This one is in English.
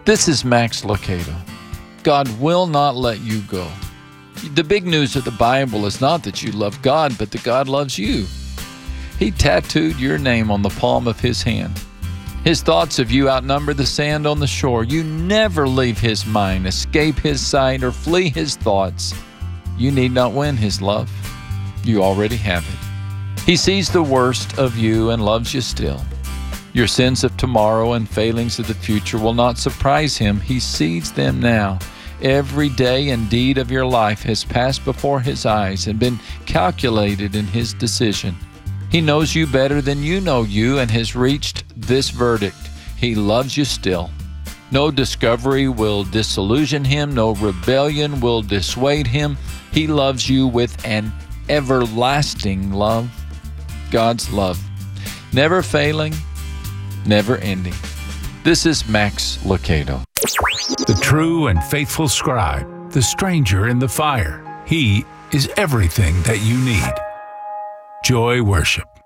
This is Max Lucado. God will not let you go. The big news of the Bible is not that you love God, but that God loves you. He tattooed your name on the palm of His hand. His thoughts of you outnumber the sand on the shore. You never leave His mind, escape His sight, or flee His thoughts. You need not win His love. You already have it. He sees the worst of you and loves you still. Your sins of tomorrow and failings of the future will not surprise Him. He sees them now. Every day and deed of your life has passed before His eyes and been calculated in His decision. He knows you better than you know you and has reached this verdict. He loves you still. No discovery will disillusion Him. No rebellion will dissuade Him. He loves you with an everlasting love. God's love. Never failing, never ending. This is Max Lucado. The true and faithful scribe, the stranger in the fire. He is everything that you need. Joy Worship.